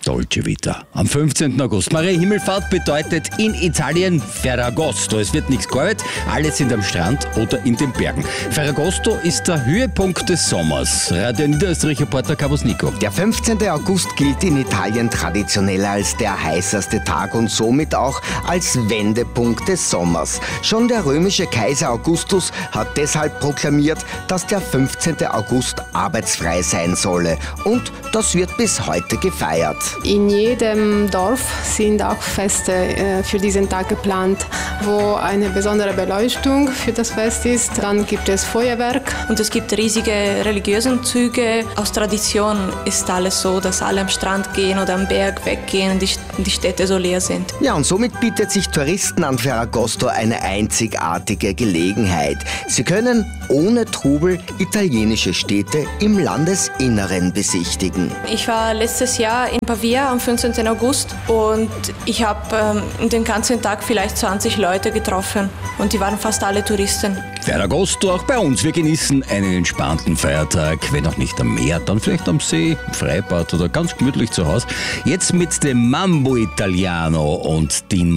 Dolce Vita. Am 15. August. Mariahimmelfahrt bedeutet in Italien Ferragosto. Es wird nichts gearbeitet, alle sind am Strand oder in den Bergen. Ferragosto ist der Höhepunkt des Sommers. Radio Niederösterreich-Reporter Carlos Nico. Der 15. August gilt in Italien traditionell als der heißeste Tag und somit auch als Wendepunkt des Sommers. Schon der römische Kaiser Augustus hat deshalb proklamiert, dass der 15. August arbeitsfrei sein solle. Und das wird bis heute gefeiert. In jedem Dorf sind auch Feste für diesen Tag geplant, wo eine besondere Beleuchtung für das Fest ist. Dann gibt es Feuerwerk. Und es gibt riesige religiöse Züge. Aus Tradition ist alles so, dass alle am Strand gehen oder am Berg weggehen und die Städte so leer sind. Ja, und somit bietet sich Touristen an Ferragosto eine einzigartige Gelegenheit. Sie können ohne Trubel italienische Städte im Landesinneren besichtigen. Ich war letztes Jahr in Pavia am 15. August und ich habe den ganzen Tag vielleicht 20 Leute getroffen und die waren fast alle Touristen. Ferragosto auch bei uns. Wir genießen einen entspannten Feiertag. Wenn auch nicht am Meer, dann vielleicht am See, im Freibad oder ganz gemütlich zu Hause. Jetzt mit dem Mambo Italiano und Dean